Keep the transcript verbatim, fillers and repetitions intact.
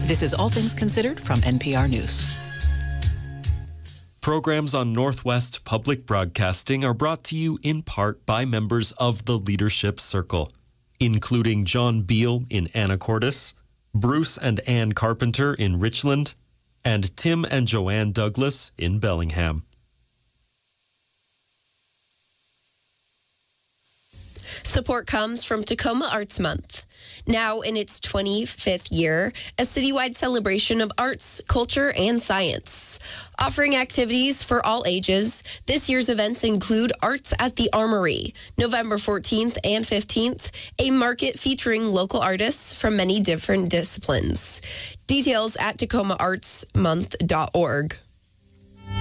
This is All Things Considered from N P R News. Programs on Northwest Public Broadcasting are brought to you in part by members of the Leadership Circle, including John Beal in Anacortes, Bruce and Ann Carpenter in Richland, and Tim and Joanne Douglas in Bellingham. Support comes from Tacoma Arts Month. Now in its twenty-fifth year, a citywide celebration of arts, culture, and science. Offering activities for all ages, this year's events include Arts at the Armory, November fourteenth and fifteenth, a market featuring local artists from many different disciplines. Details at tacoma arts month dot org.